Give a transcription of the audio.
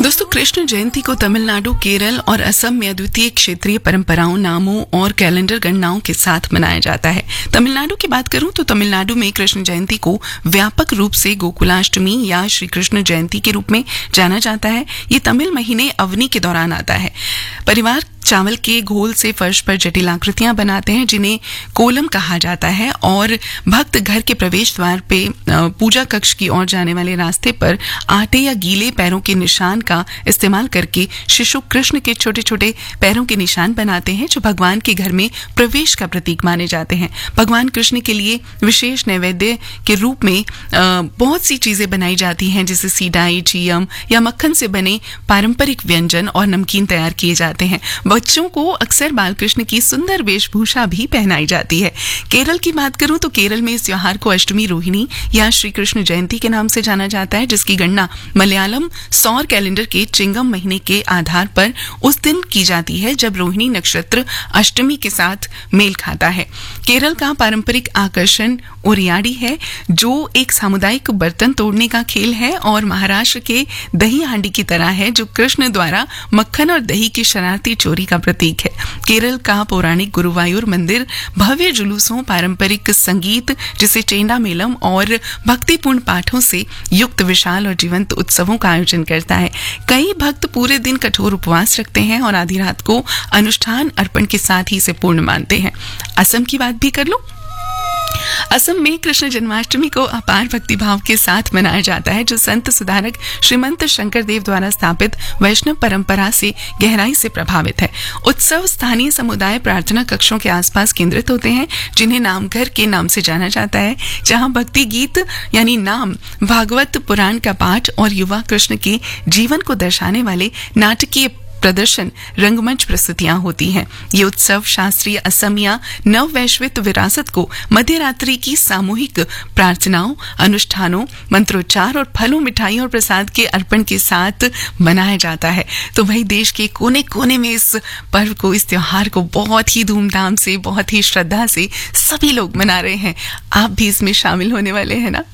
दोस्तों, कृष्ण जयंती को तमिलनाडु, केरल और असम में अद्वितीय क्षेत्रीय परंपराओं, नामों और कैलेंडर गणनाओं के साथ मनाया जाता है। तमिलनाडु की बात करूं तो तमिलनाडु में कृष्ण जयंती को व्यापक रूप से गोकुलाष्टमी या श्री कृष्ण जयंती के रूप में जाना जाता है। ये तमिल महीने अवनी के दौरान आता है। परिवार चावल के घोल से फर्श पर जटिल आकृतियां बनाते हैं जिन्हें कोलम कहा जाता है, और भक्त घर के प्रवेश द्वार पे पूजा कक्ष की ओर जाने वाले रास्ते पर आटे या गीले पैरों के निशान का इस्तेमाल करके शिशु कृष्ण के छोटे छोटे पैरों के निशान बनाते हैं, जो भगवान के घर में प्रवेश का प्रतीक माने जाते हैं। भगवान कृष्ण के लिए विशेष नैवेद्य के रूप में बहुत सी चीजें बनाई जाती हैं, जैसे सीडाई, चीयम या मक्खन से बने पारंपरिक व्यंजन और नमकीन तैयार किए जाते हैं। बच्चों को अक्सर बालकृष्ण की सुंदर वेशभूषा भी पहनाई जाती है। केरल की बात करूं तो केरल में इस त्योहार को अष्टमी रोहिणी या श्री कृष्ण जयंती के नाम से जाना जाता है, जिसकी गणना मलयालम सौर कैलेंडर के चिंगम महीने के आधार पर उस दिन की जाती है जब रोहिणी नक्षत्र अष्टमी के साथ मेल खाता है। केरल का पारंपरिक आकर्षण ओरियाडी है, जो एक सामुदायिक बर्तन तोड़ने का खेल है, और महाराष्ट्र के दही हांडी की तरह है, जो कृष्ण द्वारा मक्खन और दही की शरारती चोरी का प्रतीक है। केरल का पौराणिक गुरुवायूर मंदिर भव्य जुलूसों, पारंपरिक संगीत जिसे चेंडा मेलम और भक्तिपूर्ण पाठों से युक्त विशाल और जीवंत उत्सवों का आयोजन करता है। कई भक्त पूरे दिन कठोर उपवास रखते हैं और आधी रात को अनुष्ठान अर्पण के साथ ही इसे पूर्ण मानते हैं। असम की बात भी कर लो। असम में कृष्ण जन्माष्टमी को अपार भक्तिभाव के साथ मनाया जाता है, जो संत सुधारक श्रीमंत शंकर देव द्वारा स्थापित वैष्णव परंपरा से गहराई से प्रभावित है। उत्सव स्थानीय समुदाय प्रार्थना कक्षों के आसपास केंद्रित होते हैं, जिन्हें नामघर के नाम से जाना जाता है, जहां भक्ति गीत यानी नाम, भागवत पुराण का पाठ और युवा कृष्ण के जीवन को दर्शाने वाले नाटकीय प्रदर्शन, रंगमंच प्रस्तुतियां होती हैं। ये उत्सव शास्त्रीय असमिया नव वैश्विक विरासत को मध्य रात्रि की सामूहिक प्रार्थनाओं, अनुष्ठानों, मंत्रोच्चार और फलों, मिठाइयों और प्रसाद के अर्पण के साथ मनाया जाता है। तो वही देश के कोने कोने में इस पर्व को, इस त्योहार को बहुत ही धूमधाम से, बहुत ही श्रद्धा से सभी लोग मना रहे हैं। आप भी इसमें शामिल होने वाले हैं ना?